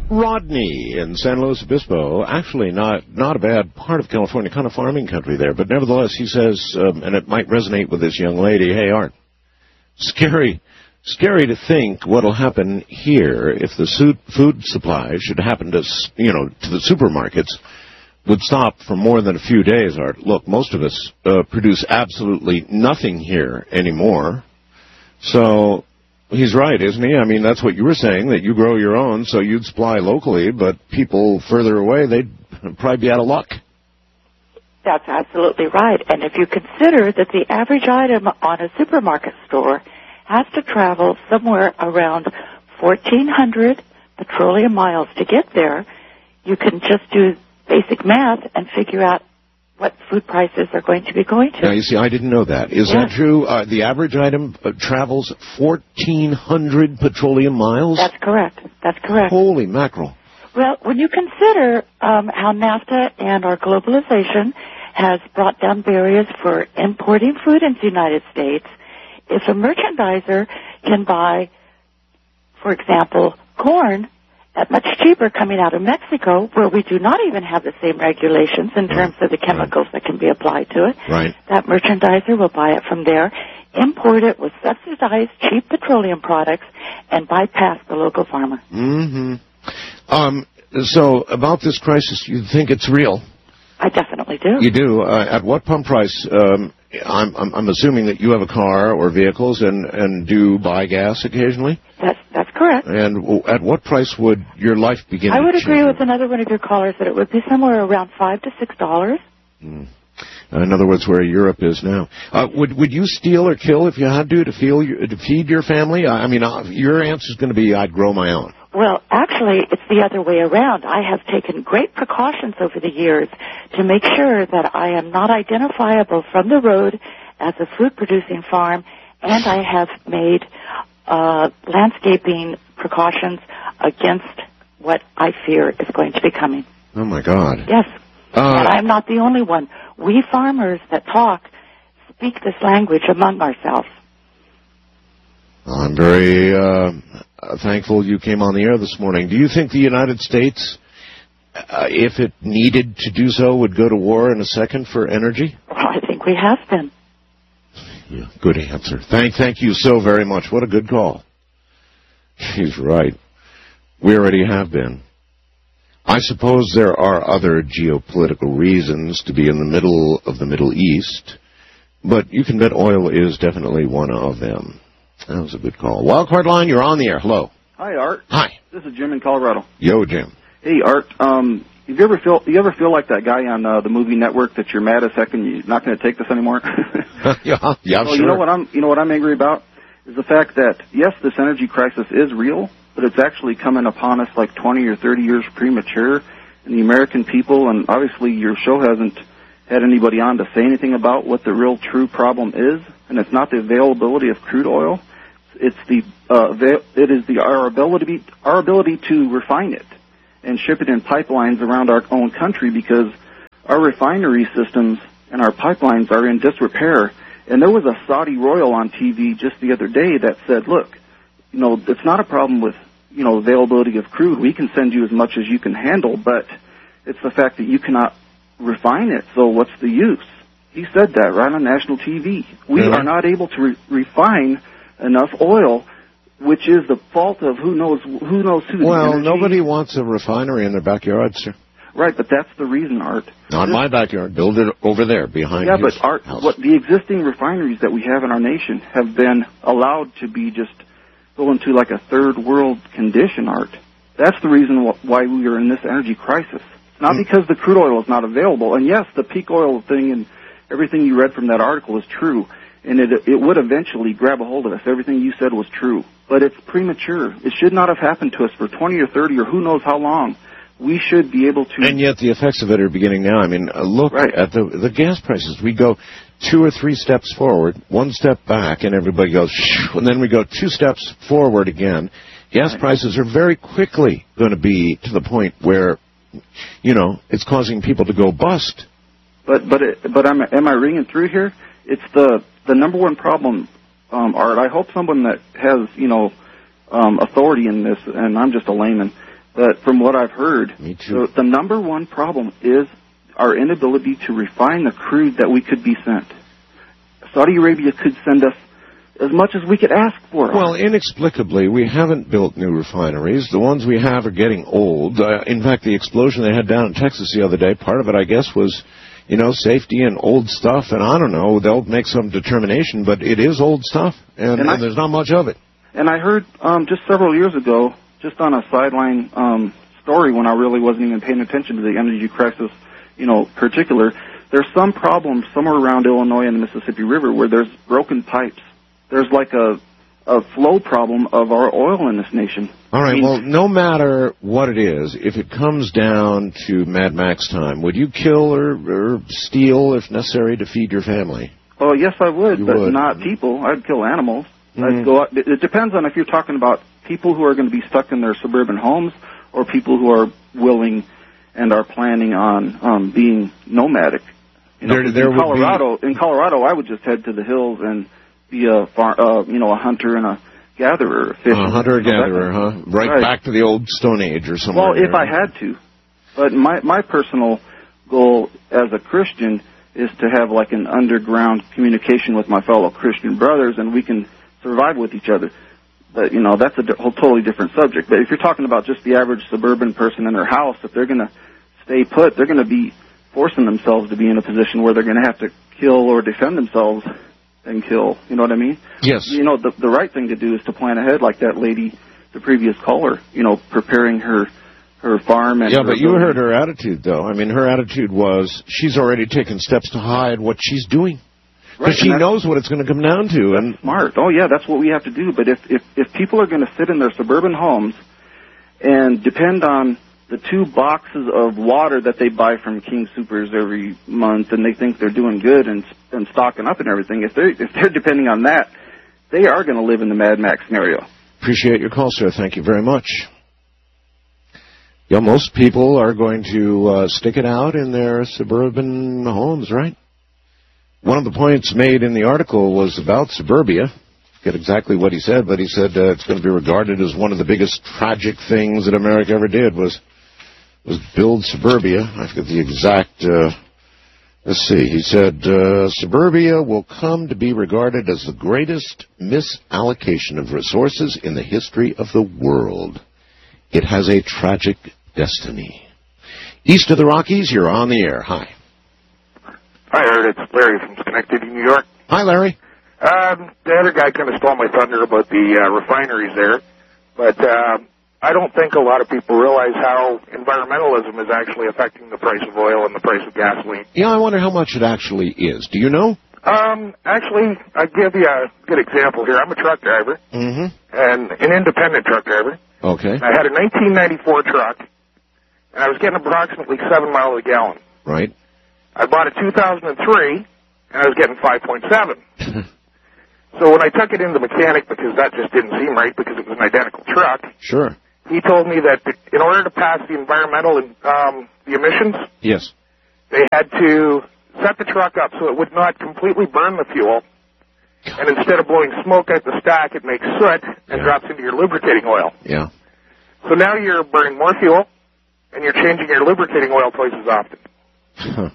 Rodney in San Luis Obispo, actually not a bad part of California, kind of farming country there, but nevertheless he says, and it might resonate with this young lady, hey, Art, scary to think what'll happen here if the food supply should happen to the supermarkets would stop for more than a few days, Art. Look, most of us produce absolutely nothing here anymore, so... He's right, isn't he? I mean, that's what you were saying, that you grow your own, so you'd supply locally, but people further away, they'd probably be out of luck. That's absolutely right. And if you consider that the average item on a supermarket store has to travel somewhere around 1,400 petroleum miles to get there, you can just do basic math and figure out what food prices are going to be going to. Now, you see, I didn't know that. Is that true? The average item travels 1,400 petroleum miles? That's correct. That's correct. Holy mackerel. Well, when you consider how NAFTA and our globalization has brought down barriers for importing food into the United States, if a merchandiser can buy, for example, corn at much cheaper coming out of Mexico, where we do not even have the same regulations in terms of the chemicals that can be applied to it. Right. That merchandiser will buy it from there, import it with subsidized cheap petroleum products, and bypass the local farmer. Mm-hmm. So about this crisis, you think it's real? I definitely do. You do. At what pump price? I'm assuming that you have a car or vehicles and do buy gas occasionally? That's correct. And at what price would your life begin to change? I would agree with another one of your callers that it would be somewhere around $5 to $6. In other words, where Europe is now. Would you steal or kill if you had to feed your family? I mean, your answer is going to be, I'd grow my own. Well, actually, it's the other way around. I have taken great precautions over the years to make sure that I am not identifiable from the road as a food-producing farm, and I have made landscaping precautions against what I fear is going to be coming. Oh, my God. Yes. And I'm not the only one. We farmers that talk speak this language among ourselves. Well, I'm very thankful you came on the air this morning. Do you think the United States, if it needed to do so, would go to war in a second for energy? Well, I think we have been. Yeah, good answer. Thank you so very much. What a good call. She's right. We already have been. I suppose there are other geopolitical reasons to be in the middle of the Middle East, but you can bet oil is definitely one of them. That was a good call. Wildcard line, you're on the air. Hello. Hi, Art. Hi. This is Jim in Colorado. Yo, Jim. Hey, Art. You ever feel like that guy on the movie network that you're mad as heck and you're not going to take this anymore? Yeah, well, sure. You know what I'm angry about is the fact that yes, this energy crisis is real, but it's actually coming upon us like 20 or 30 years premature, and the American people, and obviously your show hasn't had anybody on to say anything about what the real true problem is, and it's not the availability of crude oil. It's our ability to refine it and ship it in pipelines around our own country, because our refinery systems and our pipelines are in disrepair. And there was a Saudi royal on TV just the other day that said, look, it's not a problem with, availability of crude. We can send you as much as you can handle, but it's the fact that you cannot refine it. So what's the use? He said that right on national TV. We are not able to refine enough oil, which is the fault of who knows who. Well, nobody wants a refinery in their backyard, sir. Right, but that's the reason, Art. Not my backyard. Build it over there behind his house. Art, what the existing refineries that we have in our nation have been allowed to be just go into like a third world condition, Art. That's the reason why we are in this energy crisis. It's not because the crude oil is not available. And yes, the peak oil thing and everything you read from that article is true. And it would eventually grab a hold of us. Everything you said was true. But it's premature. It should not have happened to us for 20 or 30 or who knows how long. We should be able to... And yet the effects of it are beginning now. I mean, look at the gas prices. We go 2 or 3 steps forward, 1 step back, and everybody goes, shh, and then we go 2 steps forward again. Gas prices are very quickly going to be to the point where, it's causing people to go bust. But am I ringing through here? It's the number one problem, Art. I hope someone that has, authority in this, and I'm just a layman, But from what I've heard, Me too. the number one problem is our inability to refine the crude that we could be sent. Saudi Arabia could send us as much as we could ask for. Well, inexplicably, we haven't built new refineries. The ones we have are getting old. In fact, the explosion they had down in Texas the other day, part of it, I guess, was, safety and old stuff. And I don't know, they'll make some determination, but it is old stuff, and there's not much of it. And I heard just several years ago, just on a sideline story when I really wasn't even paying attention to the energy crisis, particular, there's some problems somewhere around Illinois and the Mississippi River where there's broken pipes. There's like a flow problem of our oil in this nation. All right, well, no matter what it is, if it comes down to Mad Max time, would you kill or steal if necessary to feed your family? Oh, yes, I would, You but would. not people. I'd kill animals. Mm-hmm. I'd go out. It depends on if you're talking about people who are going to be stuck in their suburban homes or people who are willing and are planning on being nomadic. There would be... In Colorado, I would just head to the hills and be a hunter and a gatherer. A hunter-gatherer, huh? Right back to the old Stone Age or something. Well, if I had to. But my personal goal as a Christian is to have like an underground communication with my fellow Christian brothers, and we can survive with each other. But, that's a totally different subject. But if you're talking about just the average suburban person in their house, if they're going to stay put, they're going to be forcing themselves to be in a position where they're going to have to kill or defend themselves and kill. You know what I mean? Yes. The right thing to do is to plan ahead, like that lady, the previous caller, preparing her farm. And but you heard her attitude, though. I mean, her attitude was she's already taken steps to hide what she's doing. Because she knows what it's going to come down to. And smart. Oh, yeah, that's what we have to do. But if people are going to sit in their suburban homes and depend on the 2 boxes of water that they buy from King Soopers every month, and they think they're doing good and stocking up and everything, if they're depending on that, they are going to live in the Mad Max scenario. Appreciate your call, sir. Thank you very much. Yeah, most people are going to stick it out in their suburban homes, right? One of the points made in the article was about suburbia. I forget exactly what he said, but he said it's going to be regarded as one of the biggest tragic things that America ever did was build suburbia. I forget the exact, let's see. He said, suburbia will come to be regarded as the greatest misallocation of resources in the history of the world. It has a tragic destiny. East of the Rockies, you're on the air. Hi. Hi, Art. It's Larry from Schenectady, New York. Hi, Larry. The other guy kind of stole my thunder about the refineries there, but I don't think a lot of people realize how environmentalism is actually affecting the price of oil and the price of gasoline. Yeah, I wonder how much it actually is. Do you know? Actually, I'll give you a good example here. I'm a truck driver, and an independent truck driver. Okay. I had a 1994 truck, and I was getting approximately 7 miles a gallon. Right. I bought a 2003, and I was getting 5.7. So when I took it into the mechanic, because that just didn't seem right because it was an identical truck, Sure. he told me that in order to pass the environmental the emissions, Yes. they had to set the truck up so it would not completely burn the fuel, and instead of blowing smoke out the stack, it makes soot and drops into your lubricating oil. Yeah. So now you're burning more fuel, and you're changing your lubricating oil twice as often. Huh.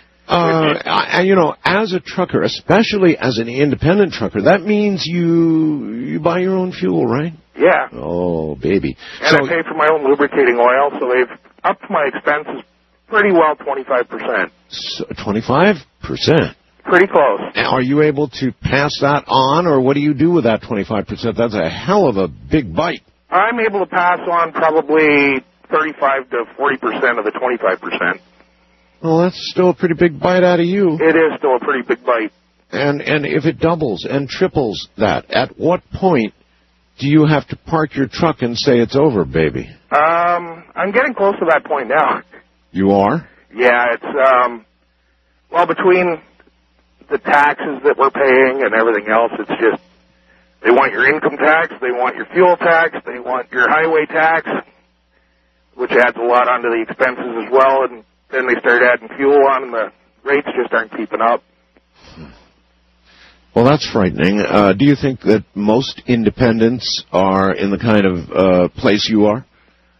As a trucker, especially as an independent trucker, that means you buy your own fuel, right? Yeah. Oh, baby. And I pay for my own lubricating oil, so they've upped my expenses pretty well 25%. 25%? Pretty close. Now, are you able to pass that on, or what do you do with that 25%? That's a hell of a big bite. I'm able to pass on probably 35 to 40% of the 25%. Well, that's still a pretty big bite out of you. It is still a pretty big bite. And if it doubles and triples that, at what point do you have to park your truck and say it's over, baby? I'm getting close to that point now. You are? Yeah, it's, between the taxes that we're paying and everything else, it's just, they want your income tax, they want your fuel tax, they want your highway tax, which adds a lot onto the expenses as well, and then they start adding fuel on, and the rates just aren't keeping up. Well, that's frightening. Do you think that most independents are in the kind of place you are?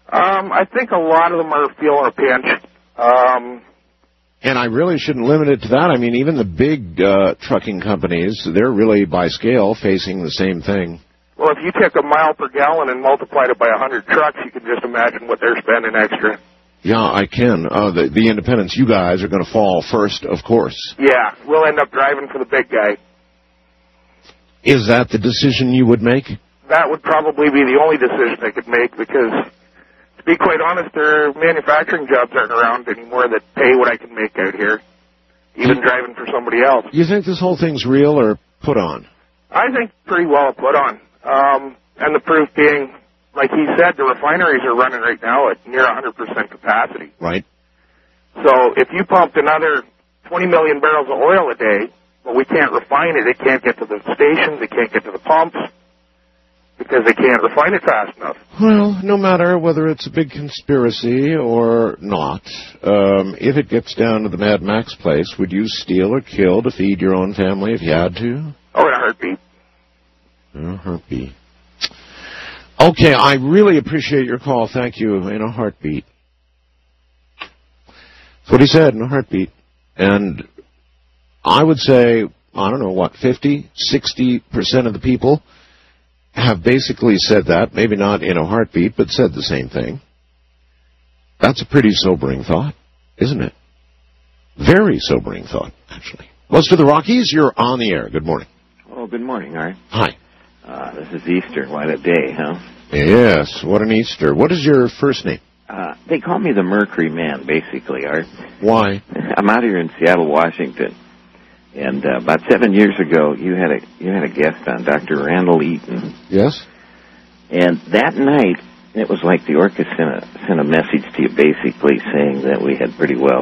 I think a lot of them are feeling a pinch. And I really shouldn't limit it to that. I mean, even the big trucking companies, they're really, by scale, facing the same thing. Well, if you took a mile per gallon and multiplied it by 100 trucks, you can just imagine what they're spending extra. Yeah, I can. The independents, you guys, are going to fall first, of course. Yeah, we'll end up driving for the big guy. Is that the decision you would make? That would probably be the only decision I could make because, to be quite honest, their manufacturing jobs aren't around anymore that pay what I can make out here, even driving for somebody else. You think this whole thing's real or put on? I think pretty well put on. And the proof being, like he said, the refineries are running right now at near 100% capacity. Right. So if you pumped another 20 million barrels of oil a day, well, we can't refine it. It can't get to the stations. It can't get to the pumps because they can't refine it fast enough. Well, no matter whether it's a big conspiracy or not, if it gets down to the Mad Max place, would you steal or kill to feed your own family if you had to? Oh, in a heartbeat. In a heartbeat. Okay, I really appreciate your call. Thank you. In a heartbeat. That's what he said, in a heartbeat. And I would say, I don't know, what, 50, 60% of the people have basically said that, maybe not in a heartbeat, but said the same thing. That's a pretty sobering thought, isn't it? Very sobering thought, actually. Most of the Rockies, you're on the air. Good morning. Oh, good morning, Art. Hi. This is Easter. What a day, huh? Yes, what an Easter. What is your first name? They call me the Mercury Man, basically, Art. Why? I'm out here in Seattle, Washington. And about 7 years ago, you had a guest on, Dr. Randall Eaton. Yes. And that night, it was like the Orca sent a message to you, basically saying that we had pretty well,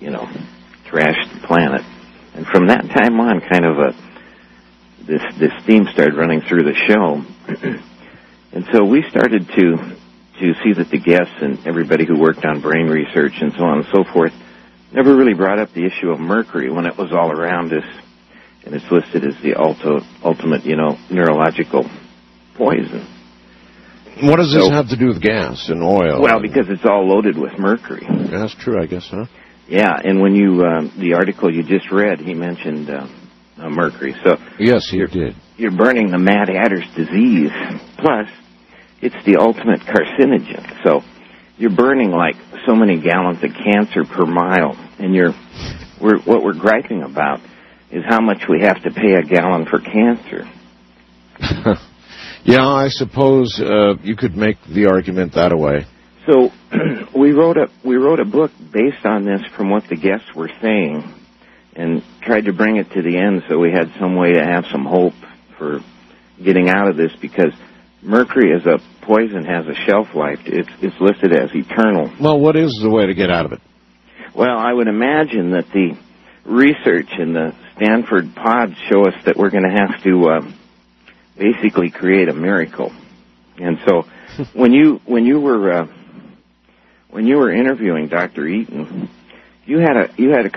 trashed the planet. And from that time on, kind of this theme started running through the show. And so we started to see that the guests and everybody who worked on brain research and so on and so forth never really brought up the issue of mercury when it was all around us, and it's listed as the ultimate, neurological poison. What does this have to do with gas and oil? Well, because it's all loaded with mercury. That's true, I guess, huh? Yeah, and when you, the article you just read, he mentioned mercury. So yes, he did. You're burning the Mad Hatter's disease. Plus, it's the ultimate carcinogen. So you're burning like so many gallons of cancer per mile, and what we're griping about is how much we have to pay a gallon for cancer. Yeah, I suppose you could make the argument that way. So we wrote a book based on this from what the guests were saying, and tried to bring it to the end so we had some way to have some hope for getting out of this, because mercury as a poison has a shelf life. It's listed as eternal. Well, what is the way to get out of it? Well, I would imagine that the research in the Stanford pods show us that we're going to have to basically create a miracle. And so when you were interviewing Dr. Eaton, you had a